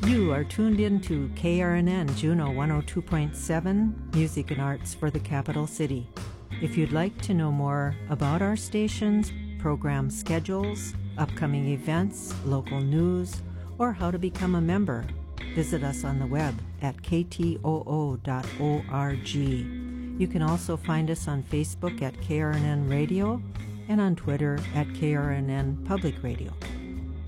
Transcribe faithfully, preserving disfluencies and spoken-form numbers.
You are tuned in to K R N N Juneau one oh two point seven, Music and Arts for the Capital City. If you'd like to know more about our stations, program schedules, upcoming events, local news, or how to become a member, visit us on the web at k t o o dot org. You can also find us on Facebook at K R N N Radio and on Twitter at K R N N Public Radio.